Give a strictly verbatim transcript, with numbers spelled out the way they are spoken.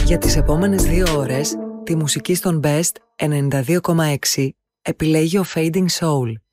Για τις επόμενες δύο ώρες, τη μουσική στον Best ενενήντα δύο κόμμα έξι επιλέγει ο Fading Soul.